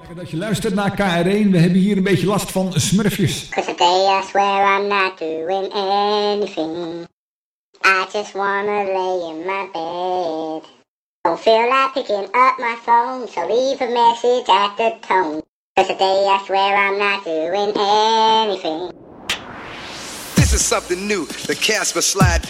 Dat je luistert naar KR1. We hebben hier een beetje last van smurfjes. 'Cause today I swear I'm not doing anything. I just wanna lay in my bed. Don't feel like picking up my phone, so leave a message at the tone. 'Cause today I swear I'm not doing anything. This is something new, the Casper Slide